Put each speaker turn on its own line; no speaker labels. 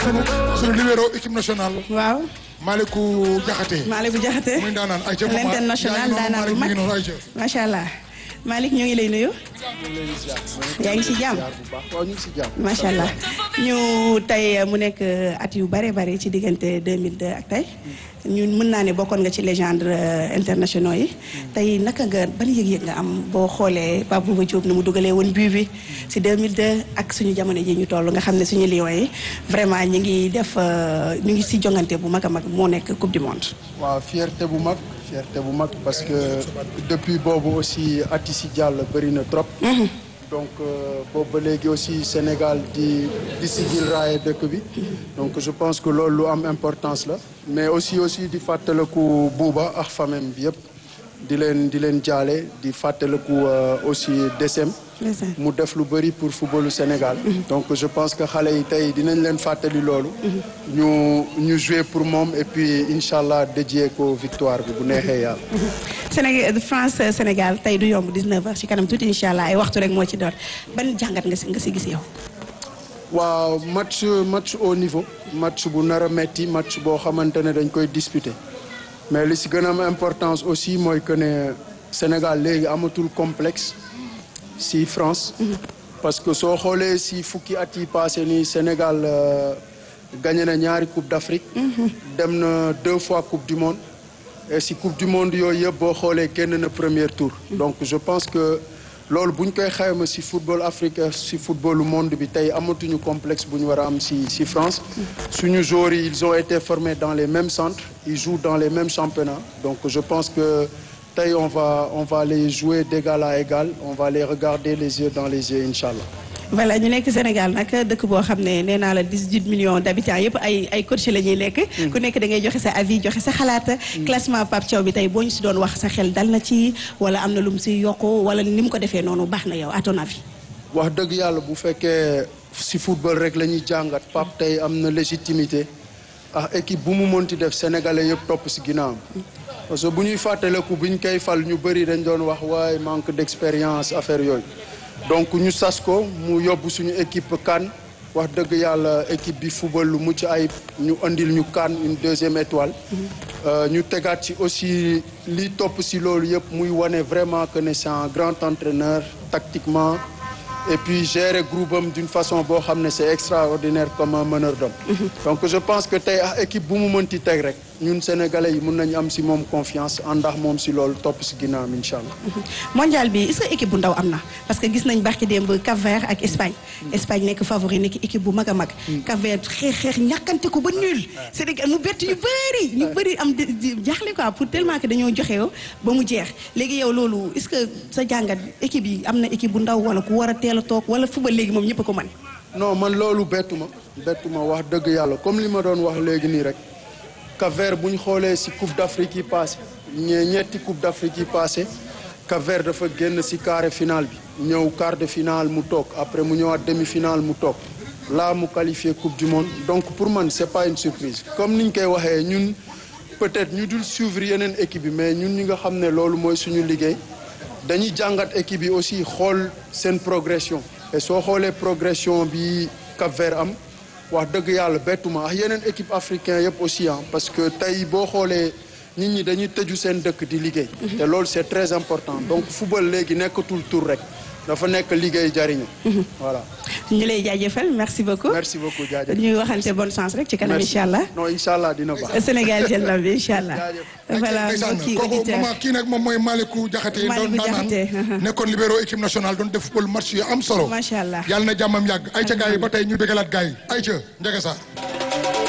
suñu libéro équipe nationale.
waaw.
Malikou Diakhaté.
Malikou Diakhaté.
muy daanaan ay ca
l'international daanaan bu mag macha allah. Malick ñu ngi lay nuyu. yaa ngi ci jàmm.
waaw ñu ngi ci jàmm.
macha allah ñu tey mu nekk at yu bare bare ci diggante 2002 ak tey ñun mën naa ne bokkoon nga ci légende internationaux yi. tey naka nga ban yëg-yëg nga am boo xoolee Pape Bouba Diop ni mu dugalee woon but bi ci 2002 ak suñu jamono ji ñu toll nga xam ne suñu Lions yi vraiment ñu ngi def ñu ngi ci jongante bu mag a mag moo nekk coupe du monde.
waaw fierté bu mag parce que depuis boobu aussi at yi ci jàll bëri na trop. donc boobu ba léegi aussi Sénégal di sigil raaye dëkk bi. donc je pense que loolu lu am importance la. mais aussi di fàttaliku Bouba ak famille bi yëpp di leen jaale di fàttaliku aussi desem mu def lu bëri pour footballu Sénégal. donc je pense que xale yi tey dinañ leen fàttali loolu. ñu jouer pour moom et puis incha allah dédié ko victoire bi bu neexee yàlla.
France Sénégal tey du yomb 19h ci kanam tuuti incha allah ay waxtu rek moo ci door ban jàngat nga si gis yow.
waaw match au niveau match bu nar a metti match boo xamante ne dañ koy disputer mais li si gën a am importance aussi mooy que ne Sénégal léegi amatul complexe si France. parce que soo xoolee si fukki at yi passé nii Sénégal gagné na ñaari coupe d'Afrique. dem na 2 fois coupe du monde. et si coupe du monde yooyu yëpp boo xoolee génn na premier tour. donc je pense que loolu bu ñu koy xayma si football africain si footballu monde bi tey amatuñu complexe bu ñu war a am si France. suñu joueurs yi ils ont été formés dans les mêmes centres ils jouent dans les mêmes championnats donc je pense que tey on va les jouer d'égal à égal on va les regarder les yeux dans les yeux incha allah.
voilà ñu nekk Sénégal nag dëkk boo xam ne nee naa la 18 millions d'habitants yëpp ay coach la ñuy nekk. ku nekk da ngay joxe sa avis joxe sa xalaat. classement Pape Thiaw bi tey boo ñu si doon wax sa xel dal na ci wala am na lu mu si yokku wala ni mu ko defee noonu baax na yow à ton avis.
wax dëgg yàlla bu fekkee si football rek la ñuy jàngat Pape tey am na légitimité ak équipe bu mu mënti def sénégalais yëpp topp si ginnaawam. parce que bu ñuy fàttaliku bu ñu koy fal ñu bëri dañ doon wax waaye manque d'expérience affaire yooyu. donc ñu sas ko mu yóbbu suñu équipe CAN wax dëgg yàlla équipe bi football lu mucc ayib ñu andil ñu CAN une 2e étoile. ñu tegaat ci aussi li topp si loolu yëpp muy wane vraiment que ne c'est un grand entraîneur tactiquement et puis gérer groupe am d'une façon boo xam ne c'est extraordinaire comme un meneur d'homme. donc je pense que tey équipe bu mu mënti teg rek ñun sénégalais yi mun nañu am si moom confiance àndax moom si loolu topp si ginnaawam incha allah.
mondial bi est-ce que équipe bu ndaw am na parce que gis nañ barki démb Cap-Vert ak Espagne. Espagne nekk favori nekk équipe bu mag a mag. Cap-Vert xeex ñàkkante ko ba nul. Sénégal mu bett ñu bëri am jaaxle quoi pour tellement que dañoo joxe yow ba mu jeex léegi yow loolu est-ce que sa jàngat équipe yi am na équipe bu ndaw wala ku war a teel a toog wala football léegi moom ñëpp a ko mën.
non man loolu bettu ma wax dëgg yàlla comme li ma doon wax léegi nii rek. Cap-Vert bu ñu xoolee ci coupe d'Afrique yi passé ñetti coupe d'Afrique yi passé Cap-Vert dafa génn ci carré finale bi ñëw quart de finale mu toog après mu ñëwaat demi-finale mu toog là mu qualifié coupe du monde donc pour man c'est pas une surprise comme ni ñu koy waxee ñun peut-être ñu dul suivre yeneen équipe yi mais ñun ñi nga xam ne loolu mooy suñu liggéey dañuy jàngat équipe yi aussi xool seen progression et soo xoolee progression bi Cap-Vert am wax dëgg yàlla bettuma ak yeneen équipe africain yëpp aussi parce que tey boo xoolee nit ñi dañuy tëju seen dëkk di liggéey. te loolu c'est très important donc football léegi nekkatul tour rek dafa nekk liggéey jariñu. voilà.
ñu lay jaajëfal merci beaucoup.
merci beaucoup jaajëfal
ñuy waxante bonne chance rek ci kanam incha allah.
non incha allah dina baax.
Sénégal jël na bi incha allah. voilà mbokki auditeur
kii nag moom mooy Malikou Diakhaté.
Malikou Diakhaté
nekkoon libéro équipe nationale doon def football match yu am solo.
macha allah
yàlla na jàmmam yàgg. ayca gars yi ba tey ñu bëggalaat gars yi ayca Ndiaga Sarr.